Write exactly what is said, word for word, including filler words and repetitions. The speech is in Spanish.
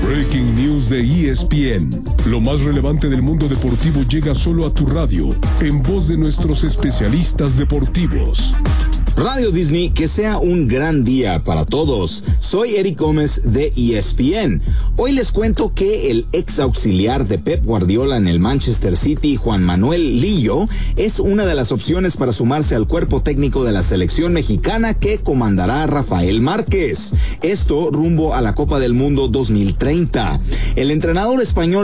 Breaking News de E S P N. Lo más relevante del mundo deportivo llega solo a tu radio, en voz de nuestros especialistas deportivos. Radio Disney, que sea un gran día para todos. Soy Eric Gómez de E S P N. Hoy les cuento que el ex auxiliar de Pep Guardiola en el Manchester City, Juan Manuel Lillo, es una de las opciones para sumarse al cuerpo técnico de la selección mexicana que comandará Rafael Márquez. Esto rumbo a la Copa del Mundo dos mil treinta. El entrenador español